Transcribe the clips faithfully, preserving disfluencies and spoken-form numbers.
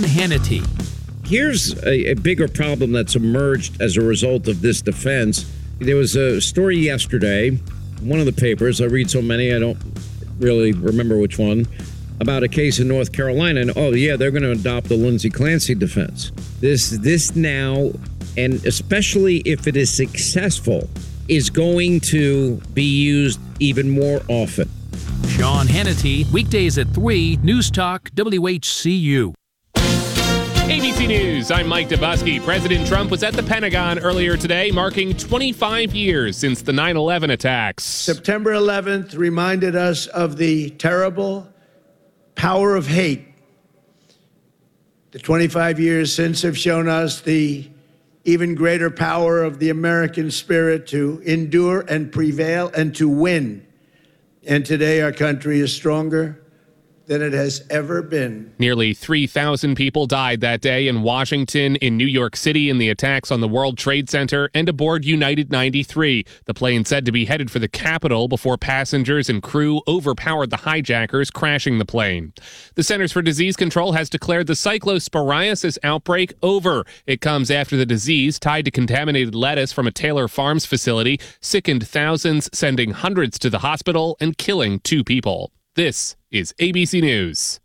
Sean Hannity. Here's a, a bigger problem that's emerged as a result of this defense. There was a story yesterday, one of the papers, I read so many, I don't really remember which one, about a case in North Carolina. And, oh, yeah, they're going to adopt the Lindsey Clancy defense. This, this now, and especially if it is successful, is going to be used even more often. Sean Hannity, weekdays at three, News Talk, W H C U. A B C News, I'm Mike Dubusky. President Trump was at the Pentagon earlier today, marking twenty-five years since the nine eleven attacks. September eleventh reminded us of the terrible power of hate. The twenty-five years since have shown us the even greater power of the American spirit to endure and prevail and to win. And today our country is stronger than it has ever been. Nearly three thousand people died that day in Washington, in New York City in the attacks on the World Trade Center, and aboard United ninety-three, the plane said to be headed for the Capitol before passengers and crew overpowered the hijackers, crashing the plane. The Centers for Disease Control has declared the cyclosporiasis outbreak over. It comes after the disease, tied to contaminated lettuce from a Taylor Farms facility, sickened thousands, sending hundreds to the hospital and killing two people. This is A B C News.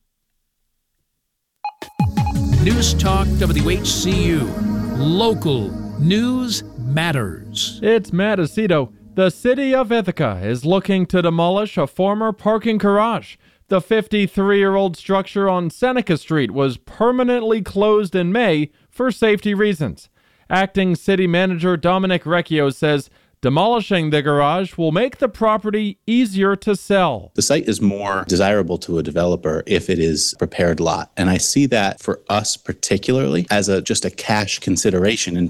News Talk W H C U. Local news matters. It's Matt Aceto. The city of Ithaca is looking to demolish a former parking garage. The fifty-three-year-old structure on Seneca Street was permanently closed in May for safety reasons. Acting City Manager Dominic Recchio says demolishing the garage will make the property easier to sell. The site is more desirable to a developer if it is a prepared lot. And I see that for us particularly as a just a cash consideration in